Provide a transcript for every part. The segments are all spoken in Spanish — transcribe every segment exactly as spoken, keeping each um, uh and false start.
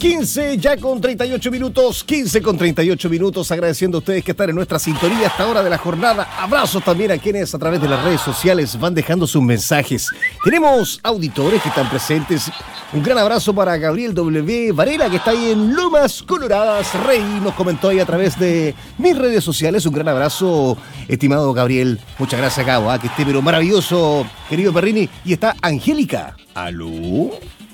quince ya con treinta y ocho minutos, quince con treinta y ocho minutos, agradeciendo a ustedes que están en nuestra sintonía a esta hora de la jornada. Abrazos también a quienes a través de las redes sociales van dejando sus mensajes. Tenemos auditores que están presentes. Un gran abrazo para Gabriel W. Varela, que está ahí en Lomas Coloradas. Rey nos comentó ahí a través de mis redes sociales. Un gran abrazo, estimado Gabriel. Muchas gracias, Gabo, ¿eh? Que esté pero maravilloso, querido Perrini. Y está Angélica. ¿Aló?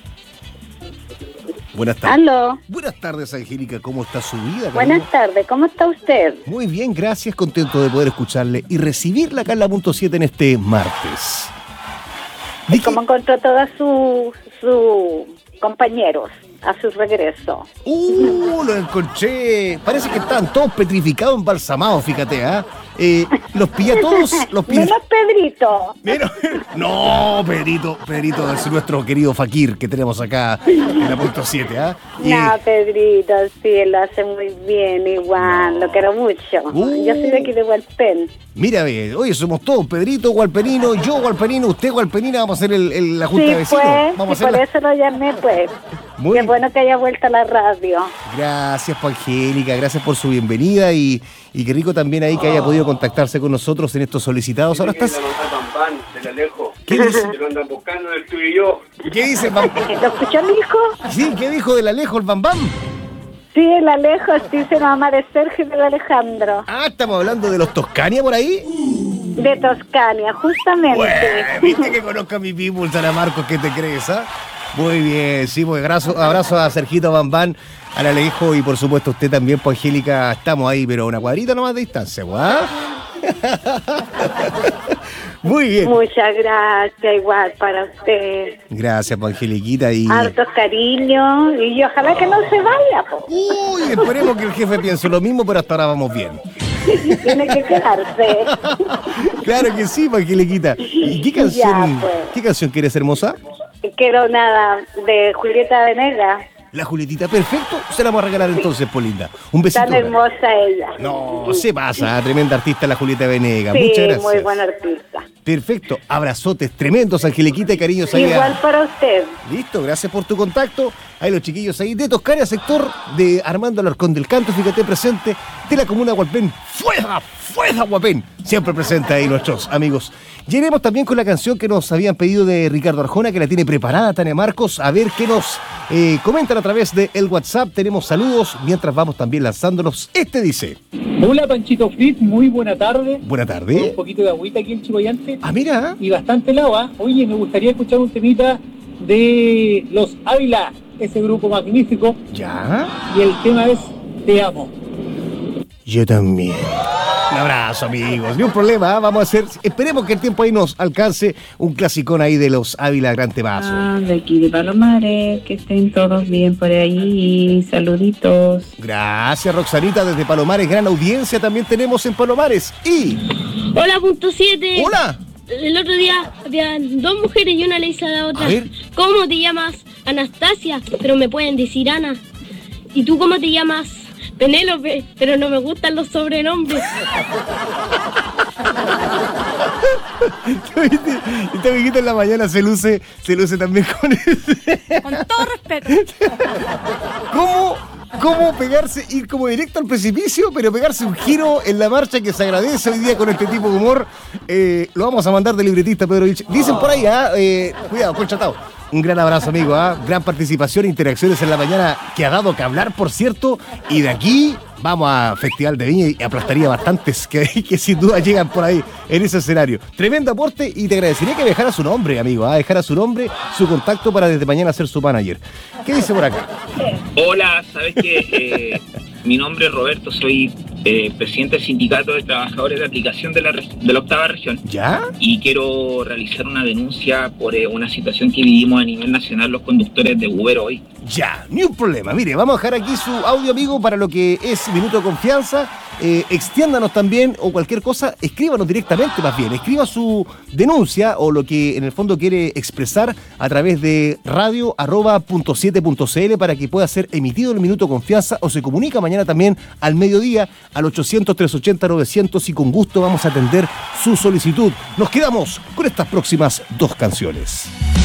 Buenas tardes. Aló. Buenas tardes, Angélica. ¿Cómo está su vida? Buenas cariño? tardes. ¿Cómo está usted? Muy bien, gracias. Contento de poder escucharle y recibirla acá en la punto siete en este martes. ¿Y cómo encontró todos sus su compañeros a su regreso? ¡Uh! Lo encontré. Parece que estaban todos petrificados, embalsamados, fíjate, ¿ah? ¿eh? Eh, los pillé a todos. Los pillé. Menos Pedrito. Menos... No, Pedrito, Pedrito es nuestro querido Fakir que tenemos acá en la punto siete, ¿ah? ¿eh? No, Pedrito, sí, él lo hace muy bien, igual, no. Lo quiero mucho. Uh. Yo soy de aquí de Hualpén. Mira, ve, oye, somos todos, Pedrito, Hualpenino, yo Hualpenino, usted Hualpenina, vamos a hacer el, el, la junta sí, de vecinos. Pues, vamos sí, a hacer por la... eso lo llamé, pues. Muy... Qué bueno que haya vuelto a la radio. Gracias, pues, Angélica, gracias por su bienvenida y, y qué rico también ahí que haya podido contactarse con nosotros en estos solicitados. Ahora estás... Del Alejo. ¿Qué dice? Que lo andan buscando el tú y yo. ¿Qué dice el Bam? ¿Lo escuchó mi hijo? Sí, ¿qué dijo del Alejo, el Bam Bam? Sí, el Alejo, sí, se mamá de Sergio y del Alejandro. Ah, estamos hablando de los Toscania por ahí. De Toscania, justamente. Bueno, viste que conozco a mi people, Sara Marcos, ¿qué te crees, ah? Muy bien, sí, pues abrazo, abrazo a Sergito Bam Bam, al Alejo y por supuesto usted también, pues Angélica, estamos ahí, pero una cuadrita nomás de distancia, ¿guau? Muy bien. Muchas gracias, igual para usted. Gracias, pues, Angeliquita. Y... hartos cariños y ojalá que no se vaya, po. Uy, esperemos que el jefe piense lo mismo, pero hasta ahora vamos bien. Tiene que quedarse. Claro que sí, pues, Angeliquita. ¿Y qué canción, Ya, pues. qué canción quieres, hermosa? Quiero nada de Julieta Venegas. La Julietita, perfecto. Se la vamos a regalar entonces, Polinda. Un besito. Tan hermosa ella. No, se pasa, tremenda artista la Julieta Venegas. Sí, muchas gracias. muy buena artista. Perfecto, abrazotes tremendos, Angeliquita y cariños ahí. Igual para usted. Listo, gracias por tu contacto. Ahí los chiquillos ahí de Toscana, sector de Armando Alarcón del Canto, fíjate, presente de la comuna de Hualpén. ¡Fuera! ¡Fuera, Hualpén! Siempre presente ahí nuestros amigos. Llenemos también con la canción que nos habían pedido de Ricardo Arjona, que la tiene preparada Tania Marcos. A ver qué nos eh, comentan a través del WhatsApp. Tenemos saludos, mientras vamos también lanzándonos. Este dice... Hola, Panchito Fritz, muy buena tarde. Buena tarde. Un poquito de agüita aquí en Chihuayante. Ah, mira. Y bastante lava. Oye, me gustaría escuchar un temita de Los Ávila, ese grupo magnífico. Ya. Y el tema es Te Amo. Yo también. Un abrazo, amigos. Ni un problema, ¿eh? Vamos a hacer... Esperemos que el tiempo ahí nos alcance un clasicón ahí de Los Ávila, gran temazo. Ah, de aquí de Palomares, que estén todos bien por ahí. Saluditos. Gracias, Roxanita, desde Palomares. Gran audiencia también tenemos en Palomares. Y... Hola, punto siete. Hola. El otro día había dos mujeres y una le dice a la otra: A ver. ¿cómo te llamas? Anastasia, pero me pueden decir Ana. ¿Y tú cómo te llamas? Penélope, pero no me gustan los sobrenombres. Este amiguito en la mañana se luce, se luce también con ese. Con todo respeto. ¿Cómo, cómo pegarse, ir como directo al precipicio, pero pegarse un giro en la marcha que se agradece hoy día con este tipo de humor? Eh, lo vamos a mandar de libretista, Pedro Vilche. Dicen por ahí, ¿ah? Eh, cuidado, conchatado. Un gran abrazo, amigo, ¿ah? Gran participación, interacciones en la mañana que ha dado que hablar, por cierto. Y de aquí vamos a Festival de Viña y aplastaría bastantes que, que sin duda llegan por ahí en ese escenario. Tremendo aporte y te agradecería que dejara su nombre, amigo, ¿ah? Dejara su nombre, su contacto para desde mañana ser su manager. ¿Qué dice por acá? Hola, ¿sabes qué? Eh, mi nombre es Roberto, soy eh, presidente del Sindicato de Trabajadores de Aplicación de la, de la Octava Región. ¿Ya? Y quiero realizar una denuncia por eh, una situación que vivimos a nivel nacional los conductores de Uber hoy. Ya, ni un problema. Mire, vamos a dejar aquí su audio, amigo, para lo que es Minuto de Confianza. Eh, extiéndanos también o cualquier cosa, escríbanos directamente más bien. Escriba su denuncia o lo que en el fondo quiere expresar a través de radio arroba punto siete punto cl para que pueda ser emitido el Minuto de Confianza o se comunica mañana también al mediodía al ochocientos, trescientos ochenta, novecientos y con gusto vamos a atender su solicitud. Nos quedamos con estas próximas dos canciones.